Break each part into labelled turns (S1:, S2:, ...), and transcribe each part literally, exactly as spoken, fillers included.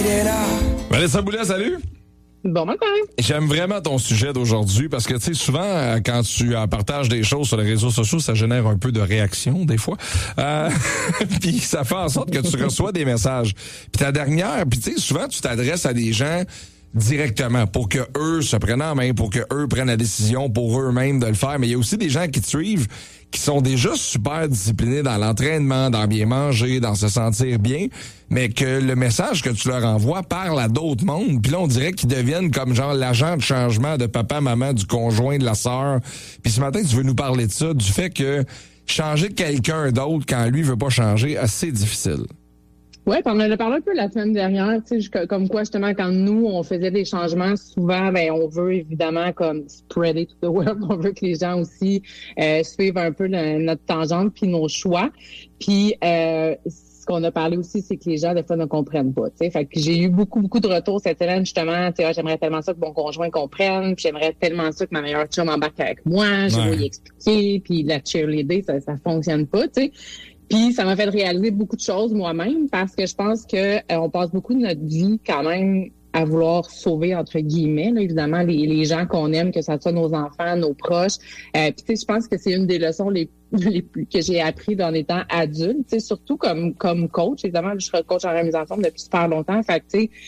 S1: Vanessa Boulet, salut!
S2: Bon matin!
S1: J'aime vraiment ton sujet d'aujourd'hui parce que, tu sais, souvent, quand tu partages des choses sur les réseaux sociaux, ça génère un peu de réaction, des fois. Euh, puis ça fait en sorte que tu reçois des messages. Puis ta dernière, puis tu sais, souvent, tu t'adresses à des gens directement pour que eux se prennent en main, pour que eux prennent la décision pour eux-mêmes de le faire. Mais il y a aussi des gens qui te suivent qui sont déjà super disciplinés dans l'entraînement, dans bien manger, dans se sentir bien, mais que le message que tu leur envoies parle à d'autres mondes. Puis là, on dirait qu'ils deviennent comme genre l'agent de changement de papa, maman, du conjoint, de la sœur. Puis ce matin, tu veux nous parler de ça, du fait que changer quelqu'un d'autre quand lui veut pas changer, assez difficile.
S2: Oui, on en a parlé un peu la semaine dernière, tu sais, comme quoi justement quand nous, on faisait des changements, souvent, ben on veut évidemment comme spread it to the world, on veut que les gens aussi euh, suivent un peu le, notre tangente puis nos choix. Puis euh, ce qu'on a parlé aussi, c'est que les gens, des fois, ne comprennent pas, tu sais. Fait que j'ai eu beaucoup, beaucoup de retours cette semaine, justement, tu sais, ah, j'aimerais tellement ça que mon conjoint comprenne, puis j'aimerais tellement ça que ma meilleure chum embarque avec moi, je vais
S1: ouais.
S2: lui expliquer, puis la cheerleader, ça, ça fonctionne pas, tu sais. Puis ça m'a fait réaliser beaucoup de choses moi-même parce que je pense que euh, on passe beaucoup de notre vie quand même à vouloir sauver entre guillemets, là, évidemment les, les gens qu'on aime, que ce soit nos enfants, nos proches. Euh, puis tu sais, je pense que c'est une des leçons les, les plus que j'ai appris dans les temps adultes. Tu sais, surtout comme comme coach. Évidemment, je suis coach en remise en forme depuis super longtemps. Fait que tu sais.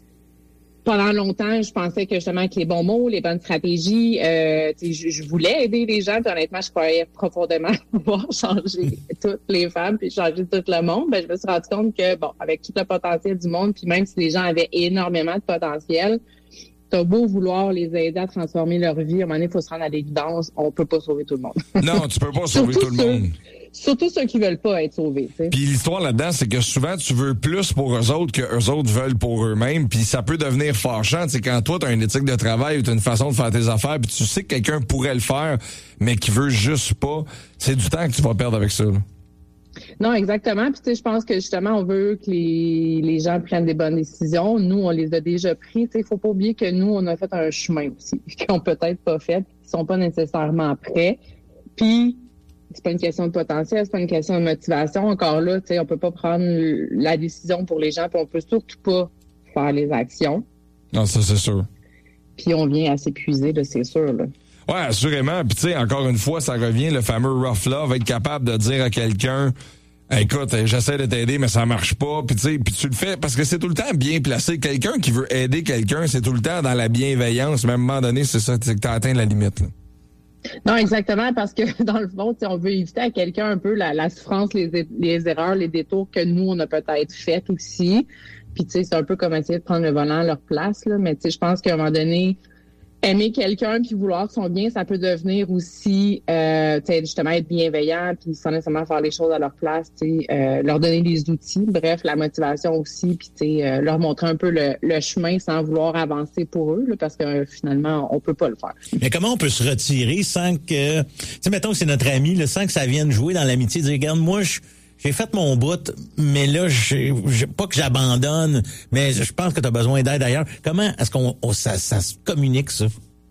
S2: Pendant longtemps, je pensais que justement avec les bons mots, les bonnes stratégies, euh, je, je voulais aider les gens. Puis honnêtement, je croyais profondément pouvoir changer toutes les femmes puis changer tout le monde. Ben, je me suis rendu compte que, bon, avec tout le potentiel du monde, puis même si les gens avaient énormément de potentiel, t'as beau vouloir les aider à transformer leur vie, à un moment donné, il faut se rendre à l'évidence, on peut pas sauver tout le monde.
S1: Non, tu peux pas sauver tout le monde.
S2: Surtout ceux qui veulent pas être sauvés. T'sais.
S1: Puis l'histoire là-dedans, c'est que souvent, tu veux plus pour eux autres que eux autres veulent pour eux-mêmes. Puis ça peut devenir fâchant. C'est quand toi, tu as une éthique de travail ou tu as une façon de faire tes affaires, puis tu sais que quelqu'un pourrait le faire, mais qui veut juste pas. C'est du temps que tu vas perdre avec ça. Là.
S2: Non, exactement. Puis tu sais, je pense que justement, on veut que les, les gens prennent des bonnes décisions. Nous, on les a déjà pris. Tu sais, il faut pas oublier que nous, on a fait un chemin aussi, qu'ils n'ont peut-être pas fait, qui sont pas nécessairement prêts. Puis c'est pas une question de potentiel, c'est pas une question de motivation. Encore là, tu sais, on peut pas prendre la décision pour les gens, puis on peut surtout pas faire les actions.
S1: Non, ça c'est sûr.
S2: Puis on vient à s'épuiser, là, c'est sûr, là.
S1: Ouais, assurément. Puis tu sais, encore une fois, ça revient, le fameux rough love, être capable de dire à quelqu'un, écoute, j'essaie de t'aider, mais ça marche pas. Puis tu sais, puis tu le fais parce que c'est tout le temps bien placé. Quelqu'un qui veut aider quelqu'un, c'est tout le temps dans la bienveillance. Même à un moment donné, c'est ça, c'est que t'as atteint la limite, là.
S2: Non, exactement, parce que dans le fond, on veut éviter à quelqu'un un peu la, la souffrance, les, les erreurs, les détours que nous, on a peut-être fait aussi. Puis, tu sais, c'est un peu comme essayer de prendre le volant à leur place, là. Mais, tu sais, je pense qu'à un moment donné, aimer quelqu'un puis vouloir son bien, ça peut devenir aussi, euh, tu sais, justement être bienveillant puis sans nécessairement faire les choses à leur place, tu sais, euh, leur donner les outils, bref, la motivation aussi, puis tu sais, euh, leur montrer un peu le, le chemin sans vouloir avancer pour eux, là, parce que euh, finalement, on peut pas le faire.
S3: Mais comment on peut se retirer sans que, tu sais, mettons que c'est notre ami, là, sans que ça vienne jouer dans l'amitié, dire, regarde, moi, je j'ai fait mon bout, mais là, j'ai, j'ai pas que j'abandonne, mais je pense que tu as besoin d'aide ailleurs. Comment est-ce qu'on on, ça, ça se communique, ça?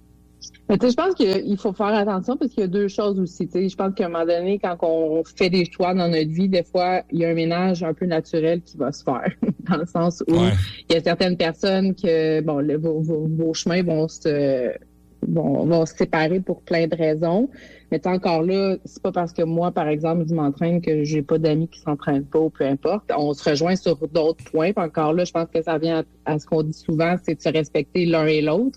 S2: Mais tu sais, je pense qu'il faut faire attention parce qu'il y a deux choses aussi. Tu sais, je pense qu'à un moment donné, quand on fait des choix dans notre vie, des fois, il y a un ménage un peu naturel qui va se faire, dans le sens où
S1: ouais.
S2: il y a certaines personnes que, bon, le, vos, vos, vos chemins vont se vont, vont se séparer pour plein de raisons. Mais encore là, c'est pas parce que moi, par exemple, je m'entraîne que j'ai pas d'amis qui s'entraînent pas ou peu importe. On se rejoint sur d'autres points. Puis encore là, je pense que ça vient à, à ce qu'on dit souvent, c'est de se respecter l'un et l'autre.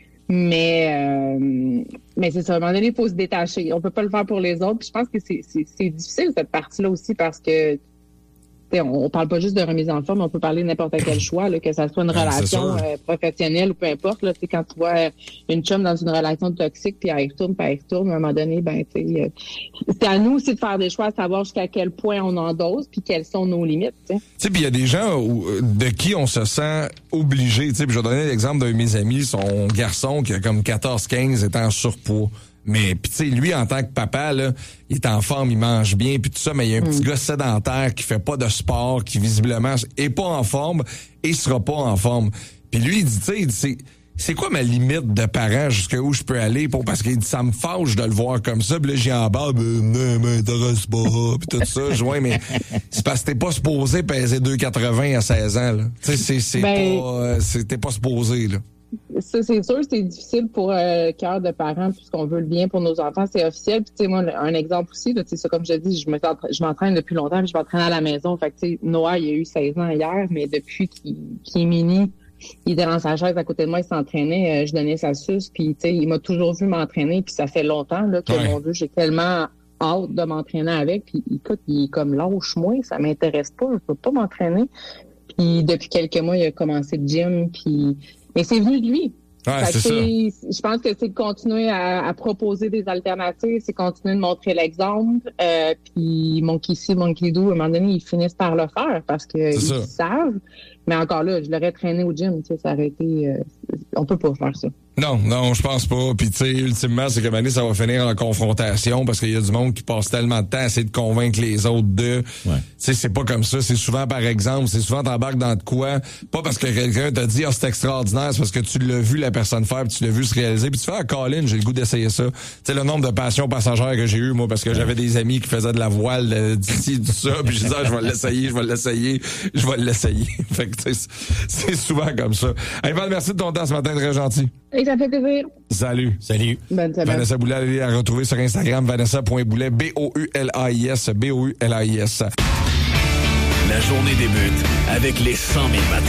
S2: Mais euh, mais c'est ça, à un moment donné, il faut se détacher. On peut pas le faire pour les autres. Puis je pense que c'est, c'est, c'est difficile, cette partie-là aussi, parce que on, on parle pas juste de remise en forme, on peut parler de n'importe quel choix, là, que ça soit une relation euh, professionnelle ou peu importe. Là, quand tu vois une chum dans une relation toxique, puis elle retourne, puis elle retourne, à un moment donné, ben euh, c'est à nous aussi de faire des choix, à savoir jusqu'à quel point on endosse, puis quelles sont nos limites. Tu
S1: sais, puis il y a des gens où, de qui on se sent obligé. Tu sais, je vais donner l'exemple d'un de mes amis, son garçon qui a comme quatorze quinze est en surpoids. Mais puis tu sais, lui en tant que papa là, il est en forme, il mange bien puis tout ça, mais il y a un mm. petit gars sédentaire qui fait pas de sport, qui visiblement est pas en forme et sera pas en forme. Puis lui il dit tu sais, c'est c'est quoi ma limite de parent jusqu'où je peux aller pour, parce que ça me fâche de le voir comme ça, puis là, j'y embarque, ben, non, m'intéresse pas, puis tout ça, je vois, mais c'est parce que t'es pas supposé peser deux quatre-vingts à seize ans, là. Tu sais, c'est, c'est
S2: ben,
S1: pas, c'est, t'es pas supposé, là.
S2: Ça, c'est sûr, c'est difficile pour euh, le cœur de parents, puisqu'on veut le bien pour nos enfants, c'est officiel. Puis, tu sais, moi, un exemple aussi, tu sais, ça, comme je te dis, je, me, je m'entraîne depuis longtemps, puis je m'entraîne à la maison. Fait que, tu sais, Noah, il a eu seize ans hier, mais depuis qu'il, qu'il est mini, il était dans sa chaise à côté de moi, il s'entraînait, euh, je donnais sa suce, puis, tu sais, il m'a toujours vu m'entraîner, puis ça fait longtemps, là, que, ouais. mon Dieu, j'ai tellement hâte de m'entraîner avec, puis, écoute, il est comme lâche-moi, ça m'intéresse pas, je peux pas m'entraîner. Puis, depuis quelques mois, il a commencé le gym, puis... Mais c'est venu de lui.
S1: Ouais, c'est ça.
S2: Je pense que c'est de continuer à, à proposer des alternatives, c'est continuer de montrer l'exemple. Euh, puis Monkey ici, Monkey do, à un moment donné, ils finissent par le faire parce qu'ils savent. Mais encore là, je l'aurais traîné au gym, tu sais, ça aurait été... Euh, on peut pas faire ça.
S1: Non, non, je pense pas. Puis tu sais, ultimement, c'est que maintenant, ça va finir en confrontation parce qu'il y a du monde qui passe tellement de temps à essayer de convaincre les autres de... Ouais. Tu sais, c'est pas comme ça. C'est souvent par exemple, c'est souvent t'embarques dans de quoi, pas parce que quelqu'un t'a dit « Ah, oh, c'est extraordinaire », c'est parce que tu l'as vu la personne faire, puis tu l'as vu se réaliser, puis tu fais « Ah, Colin, j'ai le goût d'essayer ça ». Tu sais, le nombre de passions passagères que j'ai eu, moi, parce que j'avais des amis qui faisaient de la voile euh, d'ici, tout ça, puis je disais ah, « Je vais l'essayer, je vais l'essayer, je vais l'essayer ». Fait que tu sais, c'est souvent comme ça. Hey, Val, merci de ton temps ce matin, très gentil.
S2: Et ça fait plaisir.
S1: Salut.
S3: Salut.
S2: Bonne semaine.
S1: Vanessa Boulet, allez la retrouver sur Instagram, vanessa point boulet, B O U L A I S, B O U L A I S.
S4: La journée débute avec les cent mille matins.